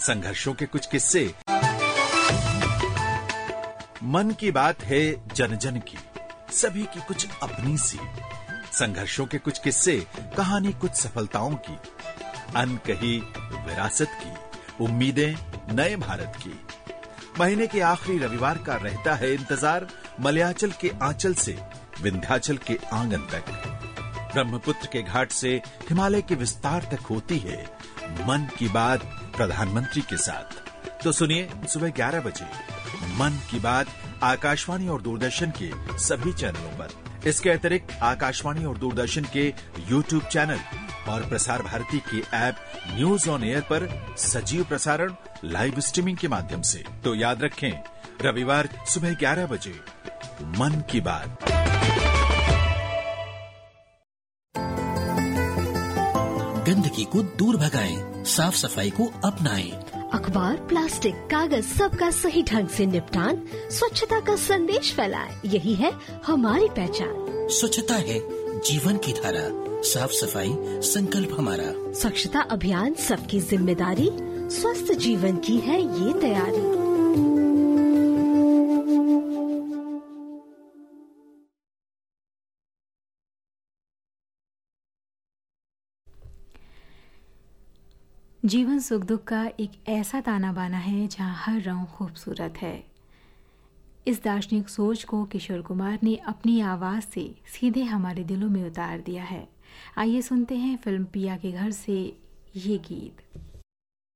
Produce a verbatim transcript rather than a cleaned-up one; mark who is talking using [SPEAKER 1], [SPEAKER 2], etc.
[SPEAKER 1] संघर्षों के कुछ किस्से। मन की बात है जन जन की, सभी की कुछ अपनी सी। संघर्षों के कुछ किस्से, कहानी कुछ सफलताओं की, अनकही विरासत की, उम्मीदें नए भारत की। महीने के आखिरी रविवार का रहता है इंतजार, मलयाचल के आंचल से विंध्याचल के आंगन तक, ब्रह्मपुत्र के घाट से हिमालय के विस्तार तक होती है मन की बात प्रधानमंत्री के साथ। तो सुनिए सुबह ग्यारह बजे मन की बात आकाशवाणी और दूरदर्शन के सभी चैनलों पर। इसके अतिरिक्त आकाशवाणी और दूरदर्शन के यूट्यूब चैनल और प्रसार भारती के ऐप न्यूज ऑन एयर पर सजीव प्रसारण लाइव स्ट्रीमिंग के माध्यम से। तो याद रखें, रविवार सुबह ग्यारह बजे मन की बात।
[SPEAKER 2] गंदगी को दूर भगाएं, साफ सफाई को अपनाएं।
[SPEAKER 3] अखबार, प्लास्टिक, कागज सबका सही ढंग से निपटान, स्वच्छता का संदेश फैलाएं, यही है हमारी पहचान।
[SPEAKER 2] स्वच्छता है जीवन की धारा, साफ सफाई संकल्प हमारा।
[SPEAKER 3] स्वच्छता अभियान सबकी जिम्मेदारी, स्वस्थ जीवन की है ये तैयारी।
[SPEAKER 4] जीवन सुख दुख का एक ऐसा ताना बाना है जहाँ हर रंग खूबसूरत है। इस दार्शनिक सोच को किशोर कुमार ने अपनी आवाज़ से सीधे हमारे दिलों में उतार दिया है। आइए सुनते हैं फिल्म पिया के घर से ये गीत।